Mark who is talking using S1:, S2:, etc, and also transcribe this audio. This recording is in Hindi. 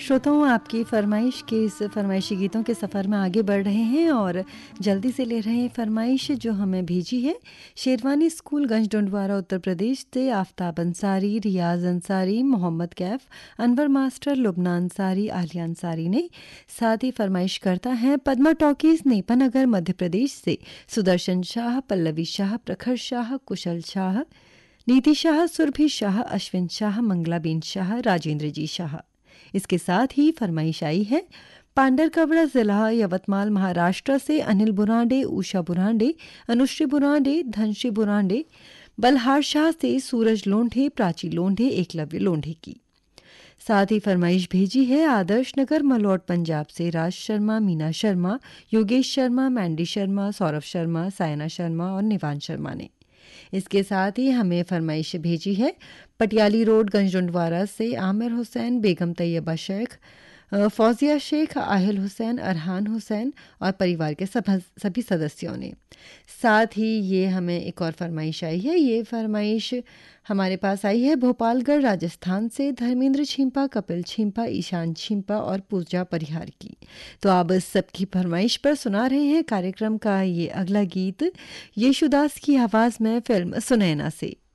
S1: श्रोताओं, आपकी फरमाइश के इस फरमाइशी गीतों के सफ़र में आगे बढ़ रहे हैं और जल्दी से ले रहे हैं फरमाइश जो हमें भेजी है शेरवानी स्कूल गंज डोंडवारा उत्तर प्रदेश से आफताब अंसारी, रियाज अंसारी, मोहम्मद कैफ, अनवर मास्टर, लुबना अंसारी, आलिया अंसारी ने। साथ ही फरमाइश करता है पद्मा टॉकीज नेपनगर मध्य प्रदेश से सुदर्शन शाह, पल्लवी शाह, प्रखर शाह, कुशल शाह, नीति शाह, सुरभि शाह, अश्विन शाह, मंगलाबीन शाह, राजेंद्र जी शाह। इसके साथ ही फरमाइश आई है पांडरकवड़ा जिला यवतमाल महाराष्ट्र से अनिल बुरांडे, उषा बुरांडे, अनुश्री बुरांडे, धनश्री बुरांडे, बलहार शाह से सूरज लोंढे, प्राची लोंढे, एकलव्य लोंढे की। साथ ही फरमाइश भेजी है आदर्श नगर मलौट पंजाब से राज शर्मा, मीना शर्मा, योगेश शर्मा, मैंडी शर्मा, सौरभ शर्मा, सायना शर्मा और निवान शर्मा ने। इसके साथ ही हमें फरमाइश भेजी है पटियाली रोड गंजडोंडवारा से आमिर हुसैन, बेगम तैयबा शेख, फौजिया शेख, आहिल हुसैन, अरहान हुसैन और परिवार के सभी सदस्यों ने। साथ ही ये हमें एक और फरमाइश आई है। ये फरमाइश हमारे पास आई है भोपालगढ़ राजस्थान से धर्मेंद्र छिंपा, कपिल छिंपा, ईशान छिंपा और पूजा परिहार की। तो आप सबकी फरमाइश पर सुना रहे हैं कार्यक्रम का ये अगला गीत यशुदास की आवाज़ में फिल्म सुनैना से।